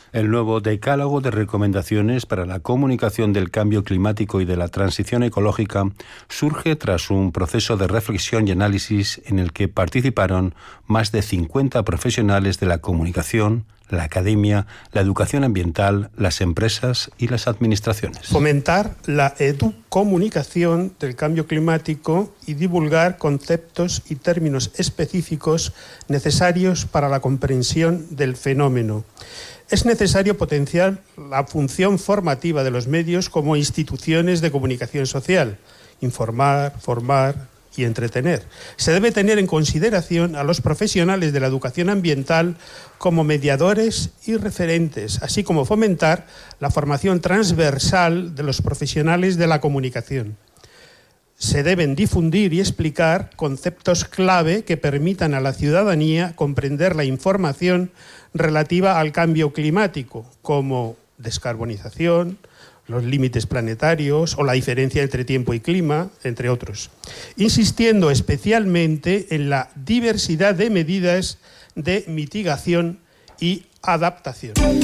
El nuevo decálogo de recomendaciones para la comunicación del cambio climático y de la transición ecológica surge tras un proceso de reflexión y análisis en el que participaron más de 50 profesionales de la comunicación, la academia, la educación ambiental, las empresas y las administraciones. Fomentar la educomunicación del cambio climático y divulgar conceptos y términos específicos necesarios para la comprensión del fenómeno. Es necesario potenciar la función formativa de los medios como instituciones de comunicación social, informar, formar y entretener. Se debe tener en consideración a los profesionales de la educación ambiental como mediadores y referentes, así como fomentar la formación transversal de los profesionales de la comunicación. Se deben difundir y explicar conceptos clave que permitan a la ciudadanía comprender la información relativa al cambio climático, como descarbonización, los límites planetarios o la diferencia entre tiempo y clima, entre otros, insistiendo especialmente en la diversidad de medidas de mitigación y adaptación.